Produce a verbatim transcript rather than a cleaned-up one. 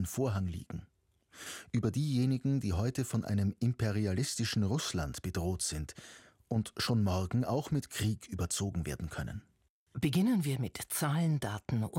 Vorhang liegen. Über diejenigen, die heute von einem imperialistischen Russland bedroht sind und schon morgen auch mit Krieg überzogen werden können. Beginnen wir mit Zahlen, Daten und